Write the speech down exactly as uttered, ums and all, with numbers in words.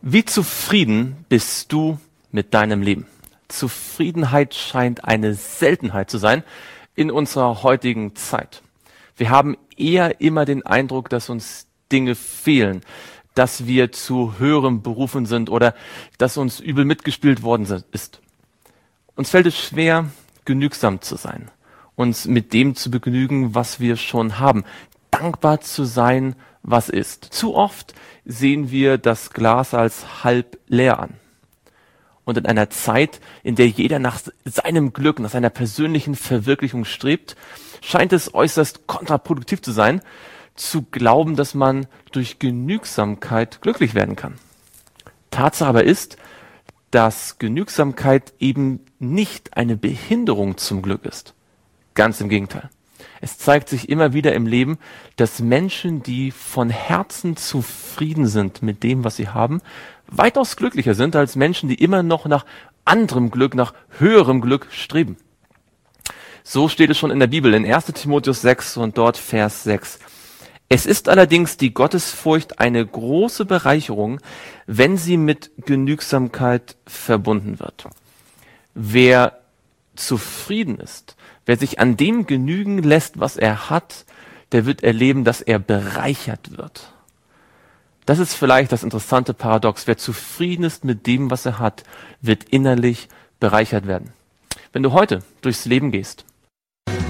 Wie zufrieden bist du mit deinem Leben? Zufriedenheit scheint eine Seltenheit zu sein in unserer heutigen Zeit. Wir haben eher immer den Eindruck, dass uns Dinge fehlen, dass wir zu höherem berufen sind oder dass uns übel mitgespielt worden ist. Uns fällt es schwer, genügsam zu sein, uns mit dem zu begnügen, was wir schon haben, dankbar zu sein, was ist. Zu oft sehen wir das Glas als halb leer an. Und in einer Zeit, in der jeder nach seinem Glück, nach seiner persönlichen Verwirklichung strebt, scheint es äußerst kontraproduktiv zu sein, zu glauben, dass man durch Genügsamkeit glücklich werden kann. Tatsache aber ist, dass Genügsamkeit eben nicht eine Behinderung zum Glück ist. Ganz im Gegenteil. Es zeigt sich immer wieder im Leben, dass Menschen, die von Herzen zufrieden sind mit dem, was sie haben, weitaus glücklicher sind als Menschen, die immer noch nach anderem Glück, nach höherem Glück streben. So steht es schon in der Bibel, in erster Timotheus sechs und dort Vers sechs. Es ist allerdings die Gottesfurcht eine große Bereicherung, wenn sie mit Genügsamkeit verbunden wird. Wer zufrieden ist, wer sich an dem genügen lässt, was er hat, der wird erleben, dass er bereichert wird. Das ist vielleicht das interessante Paradox. Wer zufrieden ist mit dem, was er hat, wird innerlich bereichert werden. Wenn du heute durchs Leben gehst